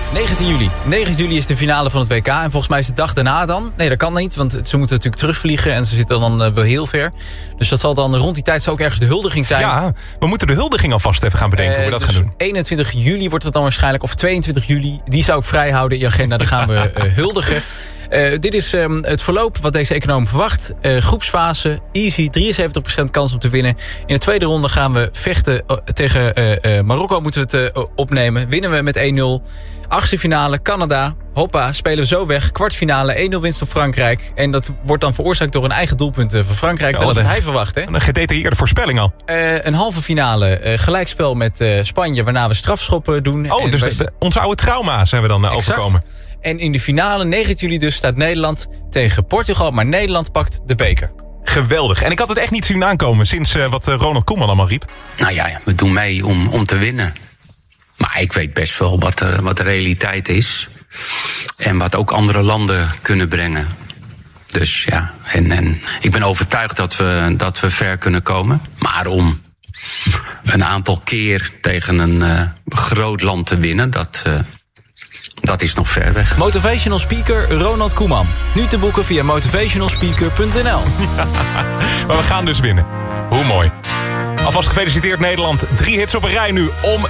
19 juli. 19 juli is de finale van het WK. En volgens mij is de dag daarna dan. Nee, dat kan niet, want ze moeten natuurlijk terugvliegen. En ze zitten dan wel heel ver. Dus dat zal dan rond die tijd ook ergens de huldiging zijn. Ja, we moeten de huldiging alvast even gaan bedenken hoe we dat dus gaan doen. 21 juli wordt het dan waarschijnlijk. Of 22 juli. Die zou ik vrij houden in je agenda. Dan gaan we huldigen. Dit is het verloop wat deze econoom verwacht. Groepsfase, easy, 73% kans om te winnen. In de tweede ronde gaan we vechten tegen Marokko. Moeten we het opnemen. Winnen we met 1-0. Achtste finale, Canada. Hoppa, spelen we zo weg. Kwartfinale, 1-0 winst op Frankrijk. En dat wordt dan veroorzaakt door een eigen doelpunt van Frankrijk. Ja, dat is wat hij verwacht, hè? Een gedetailleerde voorspelling al. Een halve finale, gelijkspel met Spanje, waarna we strafschoppen doen. Oh, dus onze oude trauma zijn we dan overkomen. En in de finale, 9 juli dus, staat Nederland tegen Portugal. Maar Nederland pakt de beker. Geweldig. En ik had het echt niet zien aankomen sinds wat Ronald Koeman allemaal riep. Nou ja, we doen mee om te winnen. Maar ik weet best wel wat de realiteit is. En wat ook andere landen kunnen brengen. Dus ja, en ik ben overtuigd dat we ver kunnen komen. Maar om een aantal keer tegen een groot land te winnen, dat is nog ver weg. Motivational speaker Ronald Koeman. Nu te boeken via motivationalspeaker.nl. Ja, maar we gaan dus winnen. Hoe mooi. Alvast gefeliciteerd Nederland. 3 hits op een rij nu om